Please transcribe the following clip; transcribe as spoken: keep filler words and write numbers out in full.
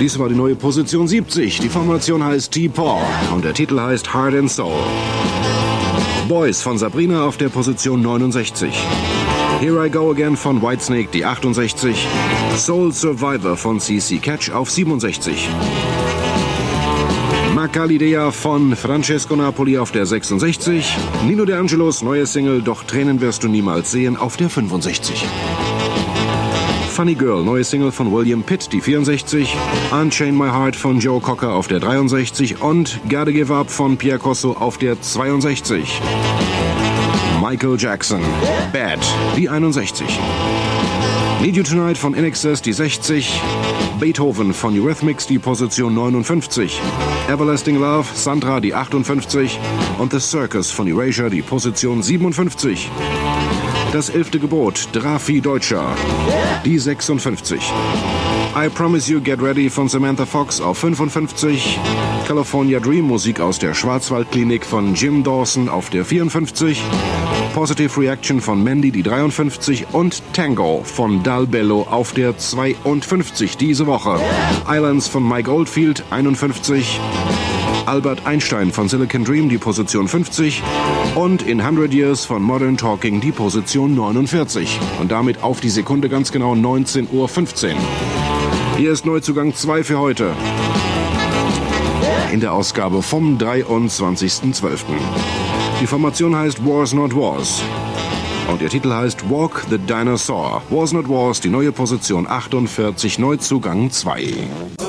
Dies war die neue Position siebzig. Die Formation heißt T-Paw und der Titel heißt Heart and Soul. Boys von Sabrina auf der Position neunundsechzig. Here I Go Again von Whitesnake, die achtundsechzig. Soul Survivor von C C Catch auf siebenundsechzig. Macalidea von Francesco Napoli auf der sechsundsechzig. Nino De Angelos neue Single Doch Tränen wirst du niemals sehen auf der fünfundsechzig. Funny Girl, neue Single von William Pitt, die vierundsechzig. Unchain My Heart von Joe Cocker auf der dreiundsechzig. Und Gotta Give Up von Pierre Corso auf der zweiundsechzig. Michael Jackson, Bad, die einundsechzig. Need You Tonight von In Excess, die sechzig. Beethoven von Eurythmics, die Position neunundfünfzig. Everlasting Love, Sandra, die achtundfünfzig. Und The Circus von Erasure, die Position siebenundfünfzig. Das elfte Gebot, Drafi Deutscher, die sechsundfünfzig. I Promise You Get Ready von Samantha Fox auf fünfundfünfzig. California Dream, Musik aus der Schwarzwaldklinik von Jim Dawson auf der vierundfünfzig. Positive Reaction von Mandy, die dreiundfünfzig. Und Tango von Dal Bello auf der zweiundfünfzig diese Woche. Islands von Mike Oldfield, einundfünfzig. Albert Einstein von Silicon Dream, die Position fünfzig. Und In hundred Years von Modern Talking, die Position neunundvierzig. Und damit auf die Sekunde ganz genau neunzehn Uhr fünfzehn. Hier ist Neuzugang zwei für heute. In der Ausgabe vom dreiundzwanzigsten zwölften Die Formation heißt Wars Not Wars. Und der Titel heißt Walk the Dinosaur. Wars Not Wars, die neue Position achtundvierzig, Neuzugang zwei.